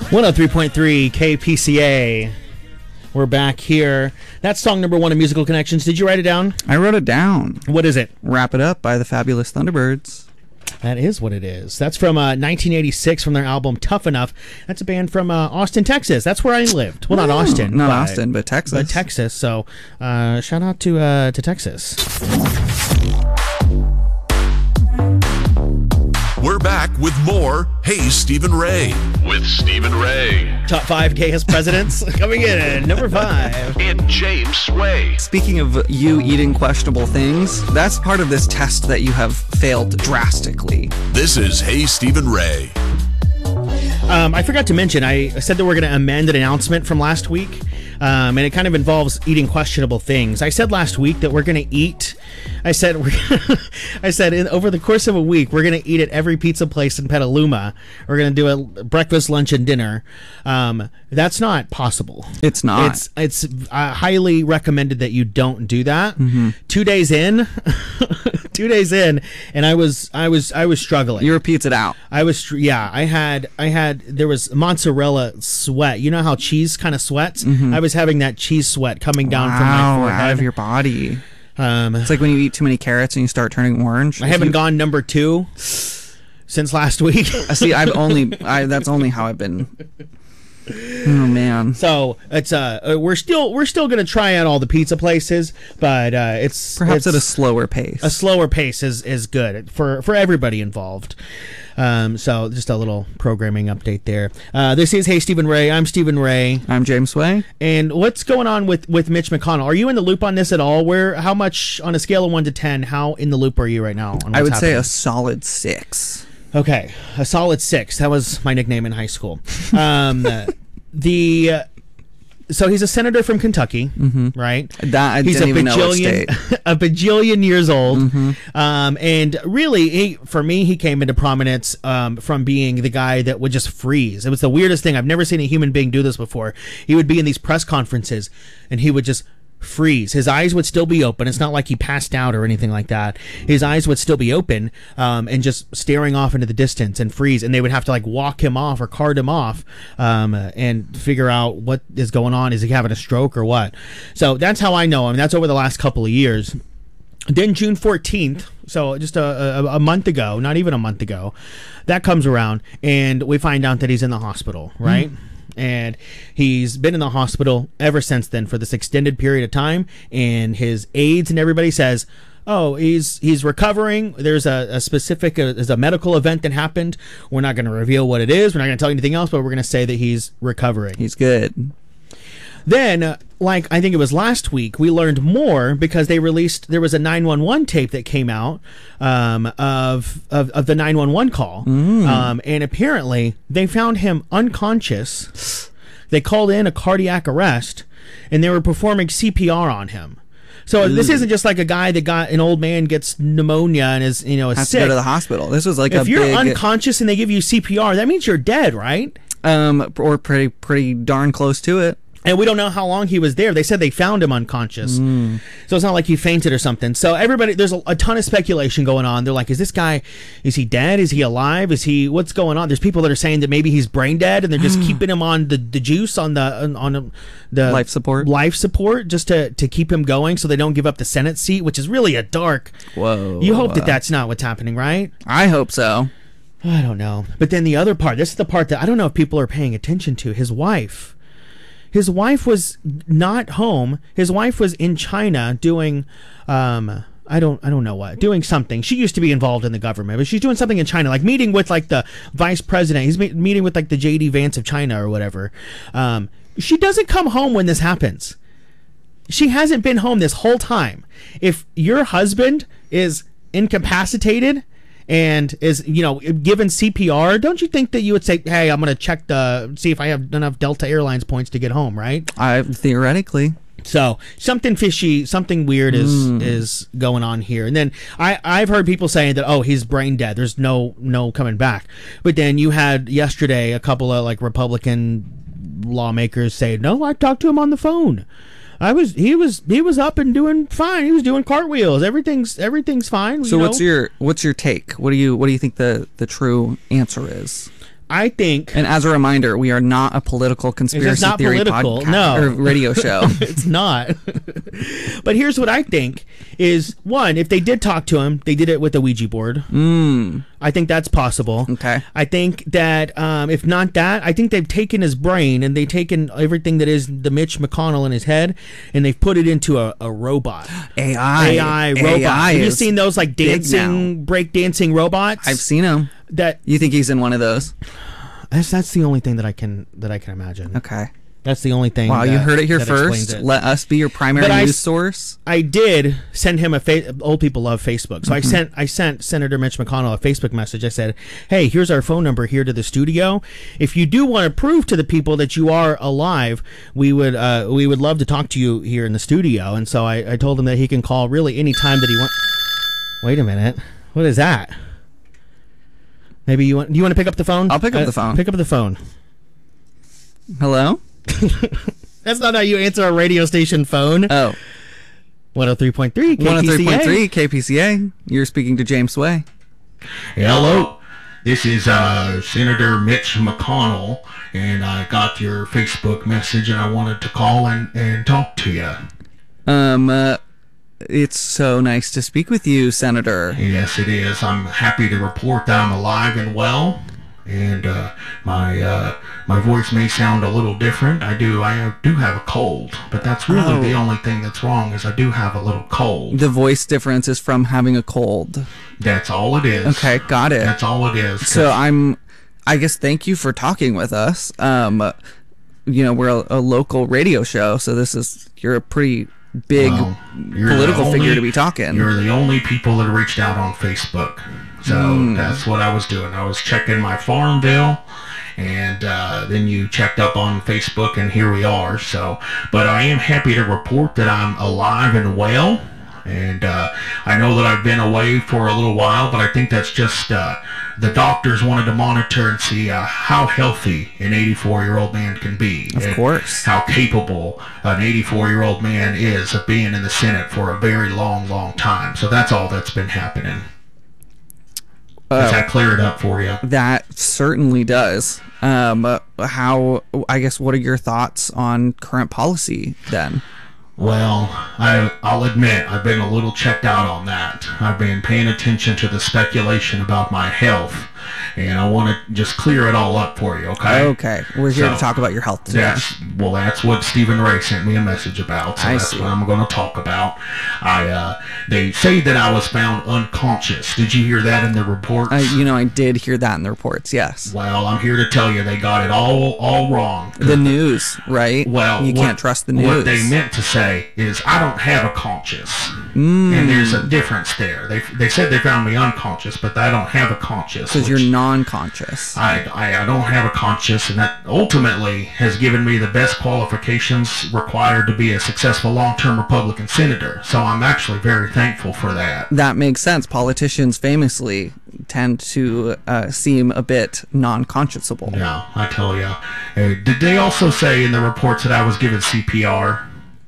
103.3 KPCA. We're back here. That's song number one of Musical Connections. Did you write it down? I wrote it down. What is it? Wrap It Up by the Fabulous Thunderbirds. That is what it is. That's from 1986 from their album Tough Enough. That's a band from Austin, Texas. That's where I lived. Well, not Austin. Not Austin, but Texas. But Texas. So shout out to Texas. We're back with more Hey Stephen Ray with Stephen Ray. Top 5 gayest presidents coming in at number 5. And James Sway. Speaking of you eating questionable things, that's part of this test that you have failed drastically. This is Hey Stephen Ray. I forgot to mention, I said that we're going to amend an announcement from last week, and it kind of involves eating questionable things. I said last week that we're going to eat. I said over the course of a week we're going to eat at every pizza place in Petaluma. We're going to do a breakfast, lunch, and dinner. That's not possible. It's not. It's highly recommended that you don't do that. Mm-hmm. 2 days in. 2 days in, and I was struggling. You were pizzaed out. There was mozzarella sweat. You know how cheese kind of sweats? Mm-hmm. I was having that cheese sweat coming down from my forehead. Out of your body. It's like when you eat too many carrots and you start turning orange. I haven't gone number 2 since last week. See, that's only how I've been. Oh man! So it's we're still gonna try out all the pizza places, but it's perhaps at a slower pace. A slower pace is good for everybody involved. So just a little programming update there. This is Hey Stephen Ray. I'm Stephen Ray. I'm James Sway. And what's going on with Mitch McConnell? Are you in the loop on this at all? How much on a scale of 1 to 10? How in the loop are you right now? On what's I would happening? say a solid 6. Okay, a solid 6. That was my nickname in high school. So he's a senator from Kentucky, mm-hmm. right? He's a bajillion years old. Mm-hmm. And really, for me, he came into prominence from being the guy that would just freeze. It was the weirdest thing. I've never seen a human being do this before. He would be in these press conferences, and he would just freeze. His eyes would still be open. It's not like he passed out or anything like that. His eyes would still be open, and just staring off into the distance and freeze. And they would have to walk him off or cart him off, and figure out what is going on. Is he having a stroke or what? So that's how I know him. That's over the last couple of years. Then June 14th, so just a month ago, not even a month ago, that comes around, and we find out that he's in the hospital, right? And he's been in the hospital ever since then for this extended period of time. And his aides and everybody says, oh, he's recovering. There's a specific there's a medical event that happened. We're not going to reveal what it is. We're not going to tell you anything else, but we're going to say that he's recovering. He's good. Then, I think it was last week, we learned more because there was a 911 tape that came out of the 911 call. And apparently they found him unconscious. They called in a cardiac arrest, and they were performing CPR on him. So this isn't just like a guy an old man gets pneumonia and is has sick. to go to the hospital. This was like if you're unconscious and they give you CPR, that means you're dead, right? Or pretty darn close to it. And we don't know how long he was there. They said they found him unconscious. So it's not like he fainted or something. So there's a ton of speculation going on. They're like, is he dead? Is he alive? What's going on? There's people that are saying that maybe he's brain dead and they're just keeping him on the juice, on the life support just to keep him going so they don't give up the Senate seat, which is really a dark. Whoa. You hope that that's not what's happening, right? I hope so. I don't know. But then the other part, this is the part that I don't know if people are paying attention to. His wife was not home. His wife was in China doing, I don't know what, doing something. She used to be involved in the government, but she's doing something in China, like meeting with the vice president. He's meeting with the J.D. Vance of China or whatever. She doesn't come home when this happens. She hasn't been home this whole time. If your husband is incapacitated and is given CPR, don't you think that you would say, hey, I'm going to check see if I have enough Delta Airlines points to get home, right? Theoretically. So something fishy, something weird is going on here. And then I've heard people saying that, oh, he's brain dead. There's no coming back. But then you had yesterday a couple of Republican lawmakers say, no, I talked to him on the phone. He was up and doing fine. He was doing cartwheels. Everything's fine. So what's your take? What do you think the true answer is? I think, And as a reminder, we are not a political conspiracy not theory political, podcast no. or radio show. it's not. But here's what I think is, one, if they did talk to him, they did it with a Ouija board. I think that's possible. Okay. I think that if not that, I think they've taken his brain and they've taken everything that is the Mitch McConnell in his head and they've put it into a robot. AI robot. Have you seen those like break dancing robots? I've seen him. You think he's in one of those? That's the only thing that I can imagine. Okay. That's the only thing. Wow, you heard it here that explains first. it. Let us be your primary news source. I did send him old people love Facebook. So I sent Senator Mitch McConnell a Facebook message. I said, "Hey, here's our phone number here to the studio. If you do want to prove to the people that you are alive, we would love to talk to you here in the studio." And so I told him that he can call really any time that he wants. Wait a minute. What is that? Maybe you want to pick up the phone? I'll pick up the phone. Pick up the phone. Hello? That's not how you answer a radio station phone. Oh. 103.3 KPCA. 103.3 KPCA. You're speaking to James Sway. Hello. This is Senator Mitch McConnell, and I got your Facebook message, and I wanted to call and talk to you. It's so nice to speak with you, Senator. Yes, it is. I'm happy to report that I'm alive and well, and my voice may sound a little different. I do have a cold, but that's really the only thing that's wrong is I do have a little cold. The voice difference is from having a cold. That's all it is. Okay, got it. That's all it is. So I guess thank you for talking with us. We're a local radio show, so you're a pretty big political figure to be talking. You're the only people that reached out on Facebook. So that's what I was doing. I was checking my farm bill, and then you checked up on Facebook, and here we are. So, but I am happy to report that I'm alive and well. And I know that I've been away for a little while, but I think that's just the doctors wanted to monitor and see how healthy an 84-year-old man can be. Of course. How capable an 84-year-old man is of being in the Senate for a very long, long time. So that's all that's been happening. Does that clear it up for you? That certainly does. What are your thoughts on current policy then? Well, I'll admit I've been a little checked out on that. I've been paying attention to the speculation about my health, and I want to just clear it all up for you, okay? Okay. We're here to talk about your health today. That's what Stephen Ray sent me a message about, so that's what I'm going to talk about. They say that I was found unconscious. Did you hear that in the reports? I did hear that in the reports, yes. Well, I'm here to tell you they got it all wrong. The news, right? Well, you can't trust the news. What they meant to say is I don't have a conscience, and there's a difference there. They said they found me unconscious, but I don't have a conscience. Because you're non-conscious. I don't have a conscience, and that ultimately has given me the best qualifications required to be a successful long-term Republican senator. So I'm actually very thankful for that. That makes sense. Politicians famously tend to seem a bit non-conscionable. Yeah, I tell you. Did they also say in the reports that I was given CPR?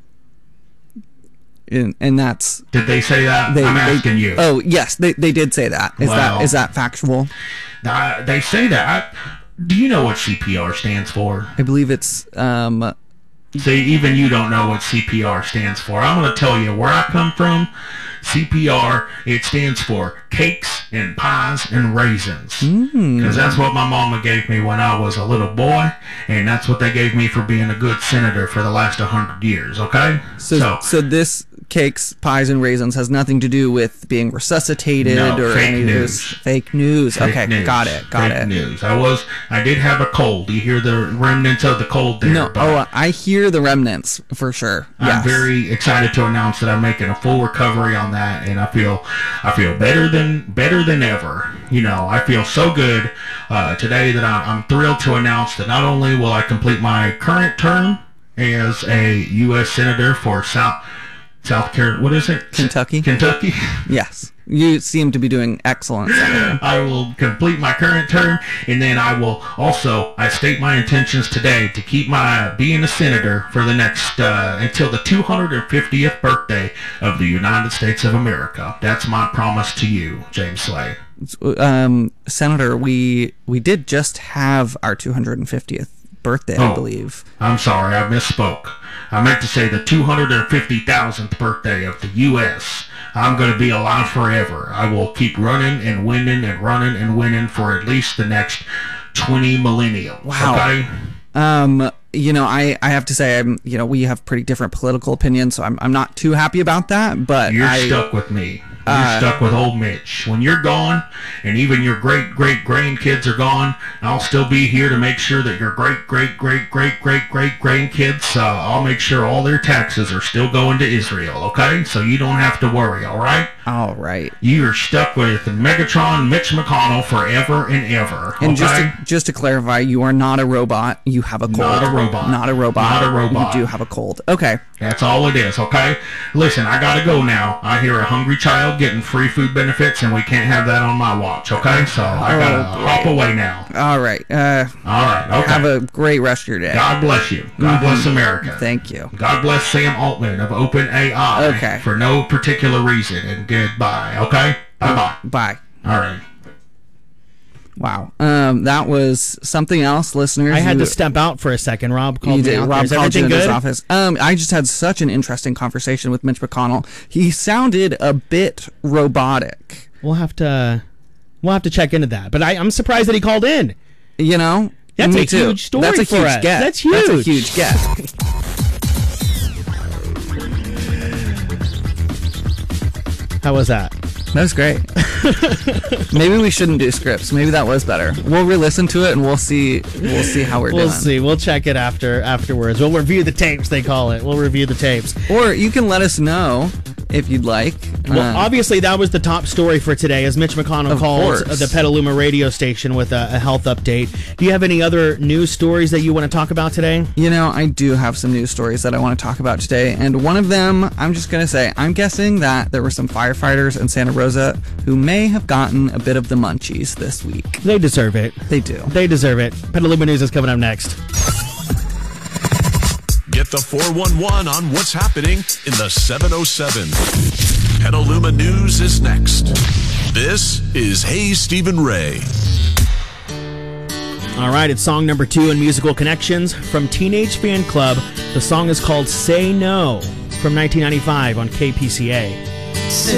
And that's... Did they say that? I'm asking you. Oh, yes, they did say that. Is that factual? They say that. Do you know what CPR stands for? I believe it's... See, even you don't know what CPR stands for. I'm going to tell you where I come from. CPR, it stands for cakes and pies and raisins. Because that's what my mama gave me when I was a little boy, and that's what they gave me for being a good senator for the last 100 years, okay? So this cakes, pies, and raisins has nothing to do with being resuscitated or any of this fake news. Okay, got it. Fake news. I did have a cold. Do you hear the remnants of the cold there? No, I hear the remnants for sure. I'm very excited to announce that I'm making a full recovery on that, and I feel better than ever. I feel so good today that I'm thrilled to announce that not only will I complete my current term as a U.S. Senator for South Carolina, what is it? Kentucky. Yes. You seem to be doing excellent, Senator. I will complete my current term, and then I state my intentions today to keep being a senator for the next, until the 250th birthday of the United States of America. That's my promise to you, James Slay. Senator, we did just have our 250th birthday, I believe. I'm sorry, I misspoke. I meant to say the 250,000th birthday of the U.S. I'm going to be alive forever. I will keep running and winning and running and winning for at least the next 20 millenniums. Wow. Okay? You know, I have to say, we have pretty different political opinions, so I'm not too happy about that, but You're stuck with me. You're stuck with old Mitch. When you're gone, and even your great-great-grandkids are gone, I'll still be here to make sure that your great-great-great-great-great-great-grandkids, I'll make sure all their taxes are still going to Israel, okay? So you don't have to worry, all right? All right. You're stuck with Megatron Mitch McConnell forever and ever, okay? And just to clarify, you are not a robot. You have a cold. Not a robot. Not a robot. Not a robot. You do have a cold. Okay. That's all it is, okay? Listen, I gotta go now. I hear a hungry child getting free food benefits, and we can't have that on my watch, okay? So I gotta hop away now. All right. All right, okay. Have a great rest of your day. God bless you. God bless America. Thank you. God bless Sam Altman of OpenAI. Okay. For no particular reason, and goodbye, okay? Bye-bye. Bye. All right. Wow. That was something else, listeners. I had to step out for a second. Rob called me out. Rob Is called you everything in his good? office. I just had such an interesting conversation with Mitch McConnell. He sounded a bit robotic. We'll have to check into that. But I'm surprised that he called in. You know, That's me a too. huge story That's a for huge us. get. That's huge. That's a huge get. How was that? That was great. Maybe we shouldn't do scripts. Maybe that was better. We'll re-listen to it and we'll see how we're doing. We'll see. We'll check it afterwards. We'll review the tapes, they call it. We'll review the tapes. Or you can let us know if you'd like. Well, obviously, that was the top story for today, as Mitch McConnell calls the Petaluma radio station with a health update. Do you have any other news stories that you want to talk about today? You know, I do have some news stories that I want to talk about today, and one of them, I'm just going to say, I'm guessing that there were some firefighters in Santa Rosa who may have gotten a bit of the munchies this week. They deserve it. They do. They deserve it. Petaluma News is coming up next. Get the 411 on what's happening in the 707. Petaluma News is next. This is Hey Stephen Ray. All right, it's song number 2 in Musical Connections from Teenage Fan Club. The song is called Say No. It's from 1995 on KPCA.